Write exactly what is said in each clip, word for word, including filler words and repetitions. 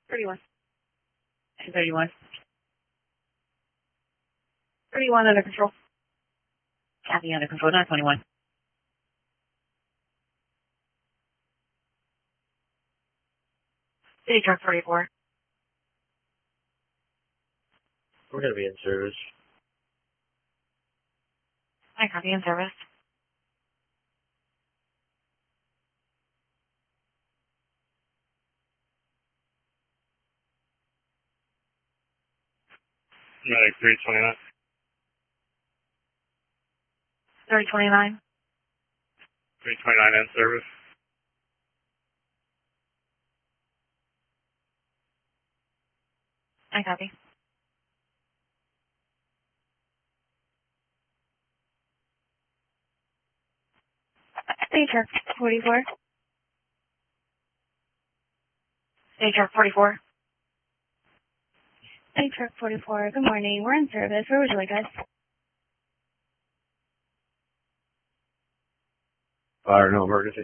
thirty-one. thirty-one. thirty-one under control. Copy under control, nine twenty-one. City truck forty-four. We're going to be in service. I copy in service. Medic three twenty-nine. thirty twenty-nine. three twenty-nine in service. I copy. City truck forty-four. City truck forty-four. City truck forty-four. Good morning. We're in service. Where would you like us? Fire, no emergency.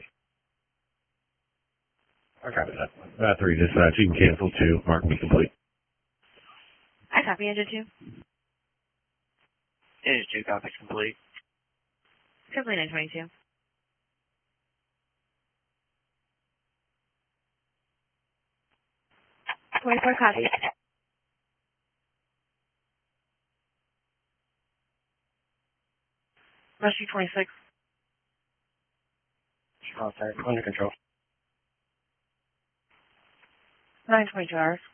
I copy that. Uh, three dispatch. You can cancel two. Mark me complete. I copy engine two. Engine two, copy complete. Complete nine twenty-two. forty-four copy. Rescue twenty-six. Contact under control. nine twenty-two hours.